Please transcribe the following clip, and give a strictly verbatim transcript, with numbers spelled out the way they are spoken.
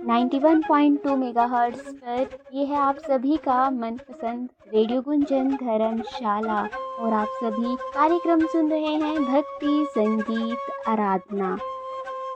Ninety one point two megahertz पर ये है आप सभी का मनपसंद रेडियो गुंजन धर्मशाला और आप सभी कार्यक्रम सुन रहे हैं भक्ति संगीत आराधना।